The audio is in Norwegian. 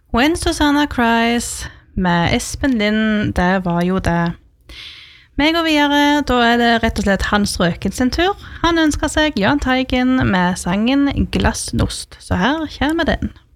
When Susanna Cries med Espen Lind, det var jo det. Vi går videre, da det rett og slett Hans Røken sin tur. Han ønsker seg Jahn Teigen med sangen Glasnost, så her kommer den.